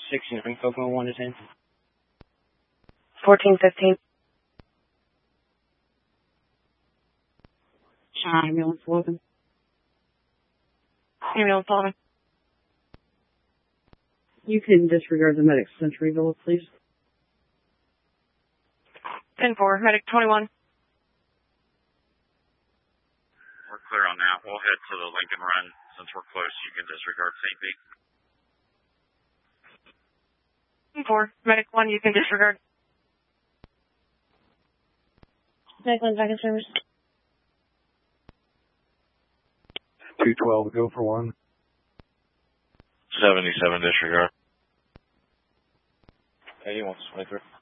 69 Kokomo 1 to 10. 1415. Ambulance Logan. Ambulance Logan. You can disregard the medic Centuryville, please. 10-4, medic 21. We're clear on that. We'll head to the Lincoln Run. Since we're close, you can disregard St. Pete. 10-4, medic 1, you can disregard. Medic 1 back in service. 212, go for 1. 77, disregard. 81, 23.